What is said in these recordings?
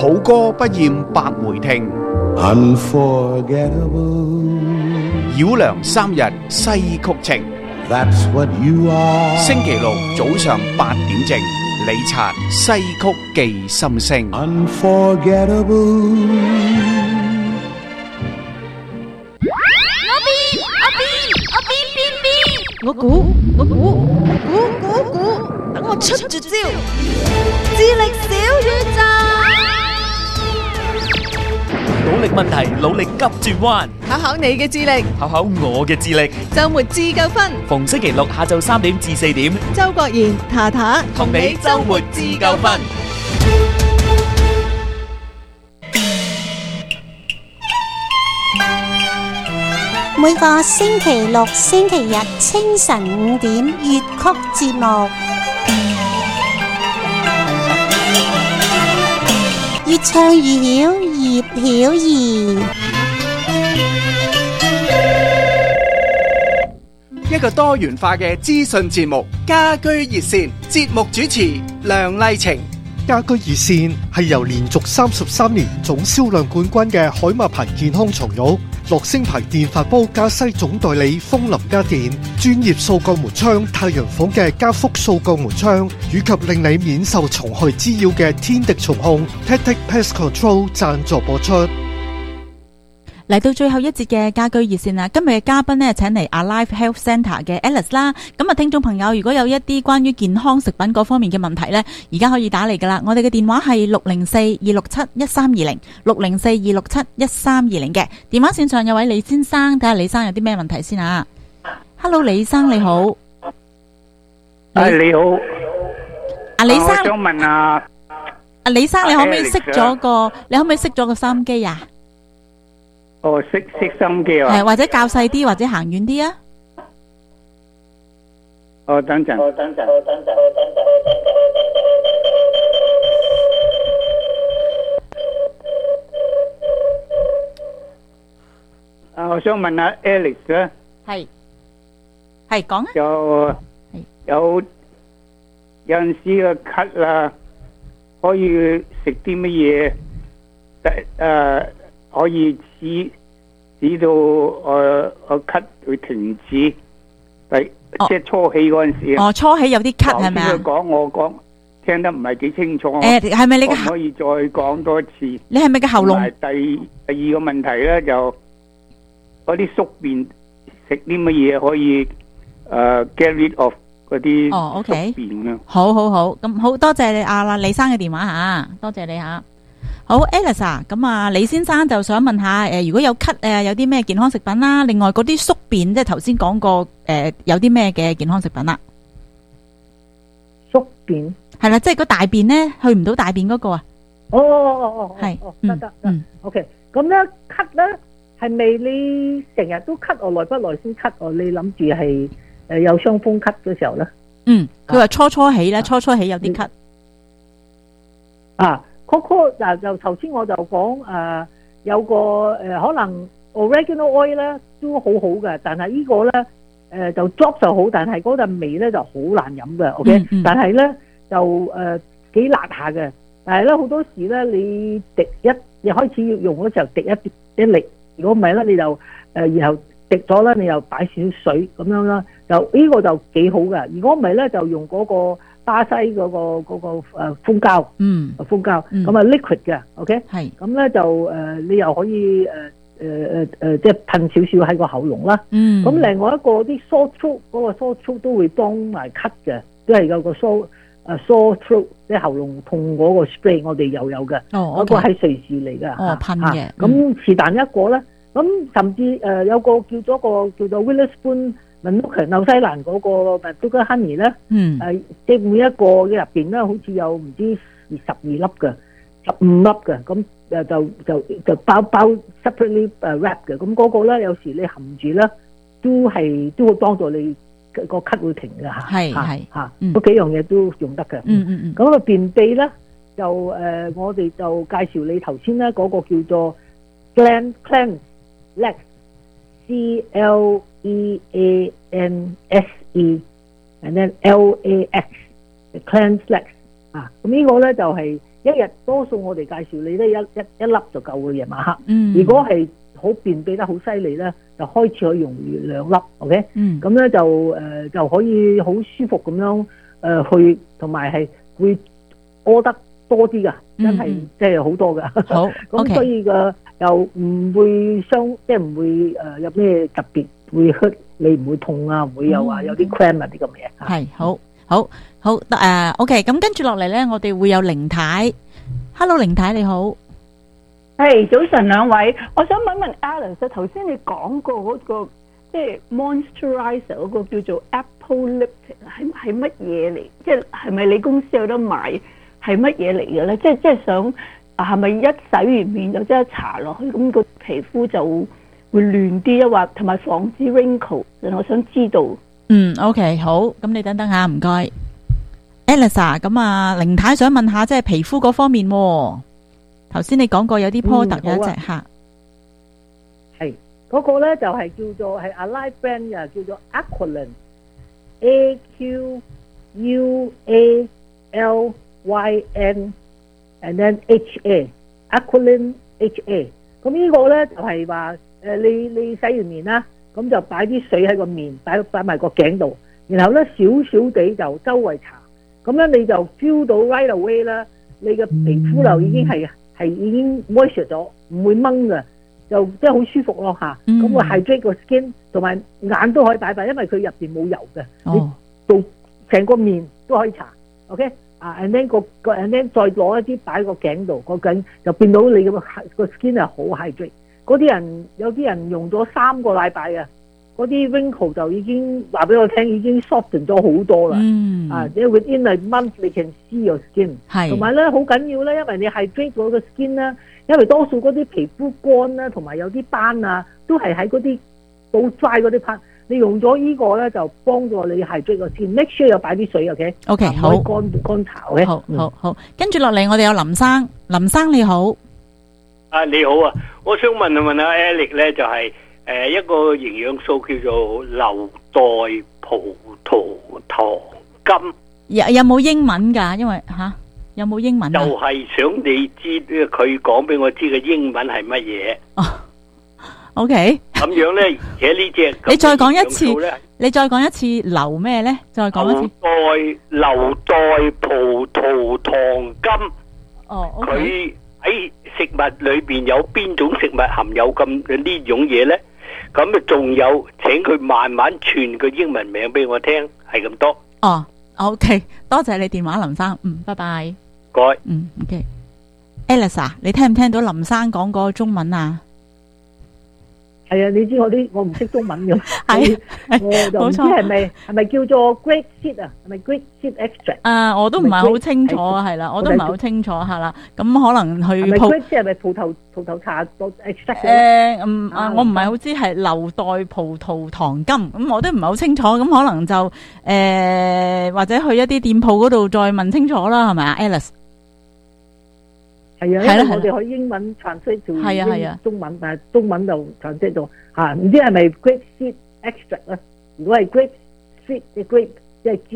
好歌不厭百回聽， Unforgettable. 繞梁三日西曲情。 That's what you are. 星期六早上8點正，李察西曲記心聲。 Unforgettable. 我估，等我出絕招，智力小宇宙， 努力問題，努力急轉彎， 考考你嘅智力， 考考我嘅智力。 周末自夠分， 逢星期六下晝3點至4點， 周國賢、塔塔同你周末自夠分。 每個星期六、星期日清晨5點粵曲節目，越唱越曉，葉曉儀。 一個多元化嘅資訊節目，家居熱線，節目主持梁麗晴。 家居熱線係由連續33年總銷量冠軍嘅海馬牌健康床褥、樂聲牌電飯煲加西總代理風林家電、專業掃鋼門窗太陽房嘅加福掃鋼門窗，以及令你免受蟲害滋擾嘅天敵蟲控 Tactic Pest Control 贊助播出。 嚟到最後一節嘅家居熱線啦，今日嘅嘉賓呢，請嚟 Alive Health Centre 嘅 Alice 啦。咁啊，聽眾朋友如果有一啲關於健康食品嗰方面嘅問題呢，而家可以打嚟噶啦。我哋嘅電話係604-267-1320 604-267-1320嘅。電話線上有位李先生，睇下李生有啲咩問題先啊。Hello， 李生你好。 你好。 李生， 我想問李生，你可唔可以熄咗個收音機啊？ 熄收音機啊！ 係或者較細啲，或者行遠啲啊！ 等陣。我想問下 Alex 咧， 係講啊！ 有陣時個咳啦，可以食啲乜嘢？可以指到我咳會停止，即係初起嗰陣時。 初起有啲咳係咪啊？ 我講聽得唔係幾清楚。 係咪你嘅？ 可以再講多一次。 你係咪嘅喉嚨？ 第二個問題咧，就嗰啲宿便食啲乜嘢可以get rid of 嗰啲宿便啊？ 好，咁好多謝你李生嘅電話吓，多謝你吓。好 Alice 啊，咁啊李先生就想問下如果有咳有啲咩健康食品啦？另外嗰啲宿便即係頭先講過有啲咩嘅健康食品啦？ 宿便係啦，即係個大便咧去唔到大便嗰個啊？係得，OK。咁咧咳咧係咪你成日都咳，耐不耐先咳？你諗住係有傷風咳嘅時候咧？ 佢話初起咧，初起有啲咳就頭先我就講有個可能 oregano oil 咧都好好嘅，但係呢個咧就 drop 就好，但係嗰陣味咧就好難飲嘅 ，OK，但係咧就幾辣下嘅，但係咧好多時咧你你開始要用嗰時候滴一粒，如果唔係咧你就然後滴咗咧你又擺少少水咁樣啦，就呢個就幾好嘅，如果唔係咧就用嗰個巴西嗰個蜂膠，蜂膠咁啊 liquid 嘅 ，OK， 係咁咧就你又可以即係噴少少喺個喉嚨啦。咁另外一個啲 sore throat 嗰個 sore throat 都會幫埋咳嘅，都係有個 sore throat 即係喉嚨痛嗰個 spray 我哋又有嘅，嗰個係瑞士嚟嘅， 噴嘅。 咁是但一個咧，咁甚至有個叫做 Witherspoon Manuka 紐西蘭嗰個 Manuka Honey 咧，即係每一個嘅入邊咧，好似有唔知12粒嘅，15粒嘅，咁就包 separately wrap 嘅，咁嗰個咧有時你含住咧，都會幫助你個咳會停嘅嚇， 係嗰幾樣嘢都用得嘅。咁個便秘咧，就我哋就介紹你頭先咧嗰個叫做 Cleanse Lex。CLEANSE and then LAX Cleanse Lex 咁呢個咧就係一日多數我哋介紹你咧一粒就夠嘅夜晚黑。 嗯， 如果係好便秘得好犀利咧，就開始可以用2粒 ，OK？ 嗯， 咁咧就可以好舒服咁樣去，同埋係會屙得多啲噶，真係即係好多噶。 好， 咁所以又唔會即係唔會有咩特別會 hurt 你，唔會痛啊，唔會有話有啲 cramp 啊啲咁嘅嘢。 係好。OK， 咁跟住落嚟咧，我哋會有凌太。Hello， 凌太你好。 係早晨兩位，我想問 Alice， 頭先你講過嗰個即係 moisturizer 嗰個叫做 Apple Lipstick 係乜嘢嚟？即係咪你公司有得賣？係乜嘢嚟嘅咧？即係想係咪一洗完面就即刻搽落去，咁個皮膚就會亂啲啊？或同埋防止 wrinkle， 我想知道。 OK， 好，咁你等等下，唔該 ，Alice， 咁啊，凌太想問下，即係皮膚嗰方面，頭先你講過有啲 product 有一隻客， 係嗰個咧就係叫做係 Alive brand 嘅，叫做 Aqualin，AQUALYN，and then HA，Aqualin HA。咁呢個咧就係話你洗完面啦。咁就擺啲水喺個面，擺埋個頸度，然後咧少少地就周圍搽，咁樣你就 feel 到 right away 啦，你嘅皮膚就已經係已經 moisture 咗，唔會掹嘅，就即係好舒服咯嚇。咁會 hydrate 個 skin， 同埋眼都可以擺，因為佢入邊冇油嘅，你做成個面都可以搽 ，OK？ and then and then 再攞一啲擺喺個頸度，個頸就變到你個 skin 係好 hydrate。嗰啲人有啲人用咗3個禮拜啊，嗰啲 wrinkle 就已經話俾我聽，已經 soften 咗好多啦。即係 within a month you can see your skin。係。同埋咧好緊要咧，因為你係 hydrate 嗰個 skin 咧，因為多數嗰啲皮膚乾啦，同埋有啲斑啊，都係喺嗰啲好 dry 嗰啲 part。你用咗呢個咧，就幫助你 hydrate 個 skin。Make sure 有擺啲水 ，OK？OK， 好。 乾炒嘅。 好。跟住落嚟，我哋有林生，林生你好。 你好啊，我想問下 Alex 咧，就係一個營養素叫做硫代葡萄糖苅， 有冇英文㗎？因為有冇英文啊？ 就係想你知佢講俾我知嘅英文係乜嘢。 OK。 咁樣咧，而且呢隻你再講一次，你再講一次硫咩咧？再講一次。 硫代葡萄糖苅。 哦。 佢喺食物裏邊有邊種食物含有咁呢種嘢呢？咁啊，仲有，請佢慢慢傳個英文名俾我聽，係咁多。 OK， 多謝你電話，林生。拜拜。 該。 OK。Alice， 你聽唔聽到林生講嗰個中文啊？ 係啊，你知我唔識中文嘅，係我就唔知係咪叫做 grape seed 啊？係咪 grape seed extract？ 我都唔係好清楚，係啦，我都唔係好清楚，係啦。咁可能去係咪 grape seed 係咪葡萄茶 extract？ 我唔係好知係硫代葡萄糖苅，咁我都唔係好清楚。咁可能就或者去一啲店鋪嗰度再問清楚啦，係咪啊 ，Alice？ 係啊，因為我哋可以英文 translate 做中文，但係中文就 translate 到唔知係咪 grape seed extract 咧？如果係 grape seed 嘅 grape， 即係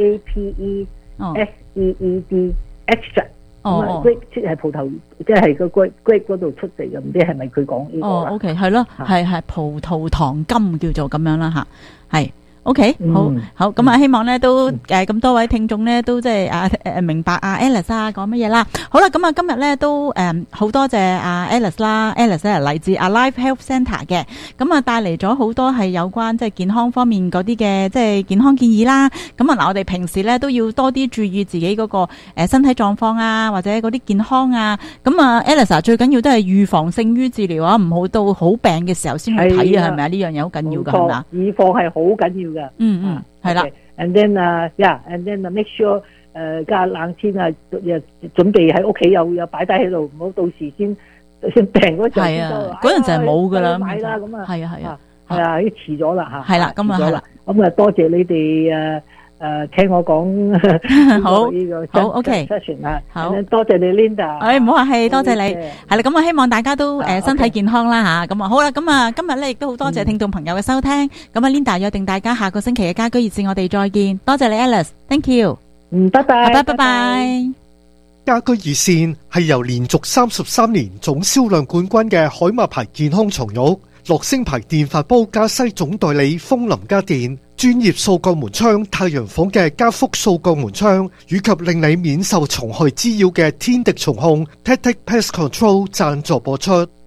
GRAPESEED extract， grape seed 係葡萄，即係個 grape 嗰度出嚟嘅，唔知係咪佢講呢個啦 ？OK， 係咯，係葡萄糖苅叫做咁樣啦，係。OK， 好，咁希望咧都咁多位聽眾咧都即係明白Alice 講乜嘢啦。好啦，咁今日咧都好多謝Alice 啦 ，Alice 係嚟自Alive Health Centre 嘅，咁帶嚟咗好多係有關即係健康方面嗰啲嘅即係健康建議啦。咁我哋平時咧都要多啲注意自己嗰個身體狀況啊，或者嗰啲健康啊。咁Alice 最緊要都係預防勝於治療啊，唔好到好病嘅時候先去睇啊，係咪啊？呢樣嘢好緊要㗎，係咪啊？ 預防係好緊要㗎。 係啦。 And then and then make sure 加冷天啊，準備喺屋企有擺低喺度，唔好到時先病嗰陣先得。 嗰陣就係冇㗎啦。 買啦咁啊。 係啊，已經遲咗啦嚇。 係啦，咁啊係啦。 咁啊，多謝你哋聽我講好呢個好 OK， session 啊， 好多謝你 Linda。 唔好客氣，多謝你。係啦，咁希望大家都身體健康啦嚇。咁好啦，咁今日咧亦都好多謝聽眾朋友嘅收聽。咁Linda 約定大家下個星期嘅家居熱線，我哋再見。多謝你 Alice，Thank you。 拜拜。 拜拜。 家居熱線係由連續33年總銷量冠軍嘅海馬牌健康床褥、樂聲牌電飯煲加西總代理風林家電、專業掃鋼門窗太陽房嘅加福掃鋼門窗，以及令你免受蟲害滋擾嘅天敵蟲控 Tactic Pest Control 贊助播出。